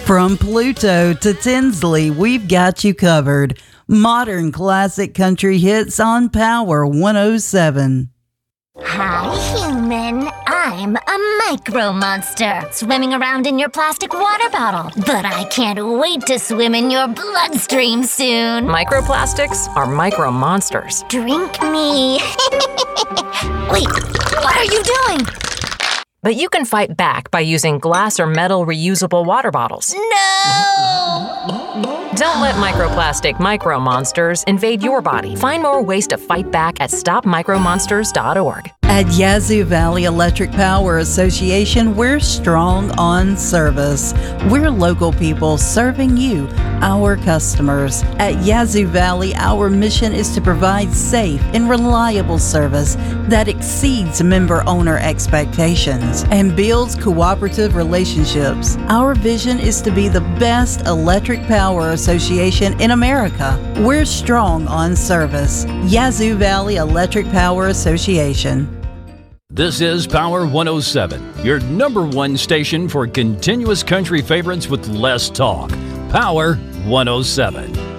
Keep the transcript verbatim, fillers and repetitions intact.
From Pluto to Tinsley, we've got you covered. Modern classic country hits on Power one oh seven. Hi, human. I'm a micro monster, swimming around in your plastic water bottle. But I can't wait to swim in your bloodstream soon. Microplastics are micro monsters. Drink me. Wait, what are you doing? But you can fight back by using glass or metal reusable water bottles. No! Don't let microplastic micro monsters invade your body. Find more ways to fight back at stop micro monsters dot org. At Yazoo Valley Electric Power Association, we're strong on service. We're local people serving you, our customers. At Yazoo Valley, our mission is to provide safe and reliable service that exceeds member-owner expectations and builds cooperative relationships. Our vision is to be the best electric power association in America. We're strong on service. Yazoo Valley Electric Power Association. This is Power one oh seven, your number one station for continuous country favorites with less talk. Power one oh seven.